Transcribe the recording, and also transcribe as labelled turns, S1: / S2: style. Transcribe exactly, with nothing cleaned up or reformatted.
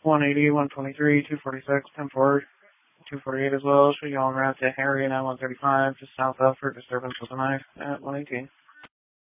S1: one eighty, one twenty-three, two forty-six, ten forward, two forty-eight as well. Should you all en route to Harry and I one thirty-five, just south of for disturbance with a knife at one eighteen.